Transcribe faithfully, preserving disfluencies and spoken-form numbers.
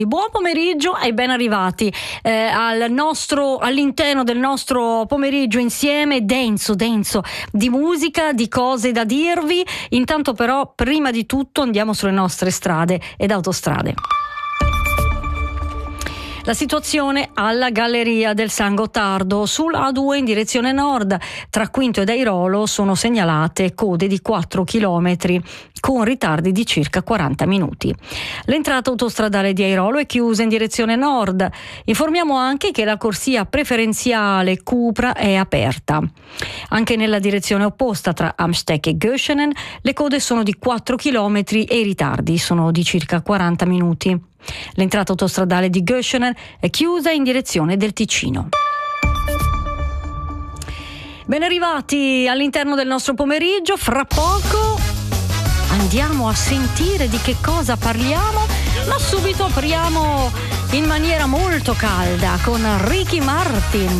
Buon pomeriggio e ben arrivati eh, al nostro, all'interno del nostro pomeriggio insieme denso, denso di musica, di cose da dirvi. Intanto però, prima di tutto, andiamo sulle nostre strade ed autostrade. La situazione alla Galleria del San Gottardo sulla A due in direzione nord tra Quinto ed Airolo sono segnalate code di quattro chilometri con ritardi di circa quaranta minuti. L'entrata autostradale di Airolo è chiusa in direzione nord. Informiamo anche che la corsia preferenziale Cupra è aperta. Anche nella direzione opposta tra Amsteg e Göschenen le code sono di quattro chilometri e i ritardi sono di circa quaranta minuti. L'entrata autostradale di Göschenen è chiusa in direzione del Ticino. Ben arrivati all'interno del nostro pomeriggio. Fra poco andiamo a sentire di che cosa parliamo, ma subito apriamo in maniera molto calda con Ricky Martin.